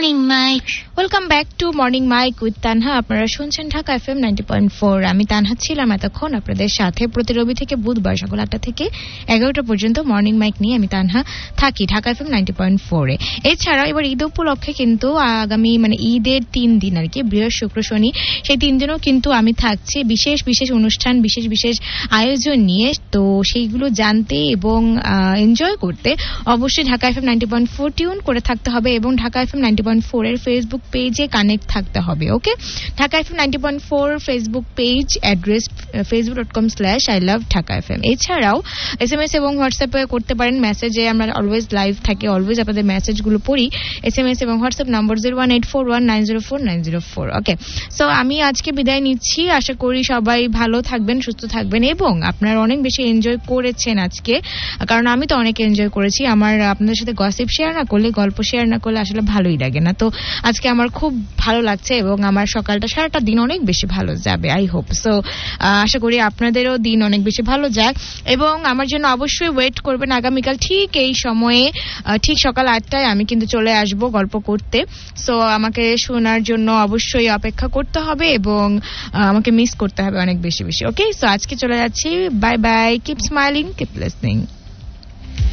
Morning Mike. Welcome back to morning mic with Tanha. আপনারা শুনছেন Dhaka FM 90.4। আমি তানহা ছিলাম এতক্ষণ আপনাদের সাথে। প্রতি রবি থেকে বুধবার সকাল 8টা থেকে 11টা পর্যন্ত মর্নিং মাইক নিয়ে আমি তানহা থাকি ঢাকা এফএম 90.4-এ। এছাড়াও এবার ঈদ উপলক্ষে কিন্তু আগামী ঈদের 3 দিন আর কি, বৃহস্পতি শুক্র শনি, সেই 3 দিনও কিন্তু আমি থাকছি বিশেষ বিশেষ অনুষ্ঠান, বিশেষ বিশেষ আয়োজন নিয়ে। তো সেইগুলো জানতে এবং এনজয় করতে অবশ্যই ঢাকা এফএম 90.4 টিউন করে থাকতে হবে এবং ঢাকা এফএম 90.4 এর ফেসবুক পেজে কানেক্ট থাকতে হবে। ওকে, Dhaka FM 90.4 Facebook page, address facebook.com/iloveDhakaFM। এছাড়াও এসএমএস এবং হোয়াটসঅ্যাপে করতে পারেন মেসেজে। আমরা অলওয়েজ লাইভ থাকি, অলওয়েজ আপনাদের মেসেজগুলো পড়ি। এসএমএস এবং হোয়াটসঅ্যাপ নাম্বার 01841904904। ওকে, সো আমি আজকে বিদায় নিচ্ছি। আশা করি সবাই ভালো থাকবেন, সুস্থ থাকবেন এবং আপনারা অনেক বেশি এনজয় করেছেন আজকে, কারণ আমি তো অনেক এনজয় করেছি। আমার আপনাদের সাথে গসিপ শেয়ার না করলে, গল্প শেয়ার না করলে আসলে ভালোই লাগে না। তো আজকে আমার খুব ভালো লাগছে এবং আমার সকালটা সারাটা দিন অনেক বেশি ভালো যাবে, আই হোপ সো। আশা করি আপনাদেরও দিন অনেক বেশি ভালো যাক এবং আমার জন্য অবশ্যই ওয়েট করবেন আগামীকাল ঠিক এই সময়ে, ঠিক সকাল 8টায় আমি কিন্তু চলে আসব গল্প করতে। সো আমাকে শোনার জন্য অবশ্যই অপেক্ষা করতে হবে এবং আমাকে মিস করতে হবে অনেক বেশি বেশি। ওকে, সো আজকে চলে যাচ্ছি, bye bye, keep smiling, keep listening.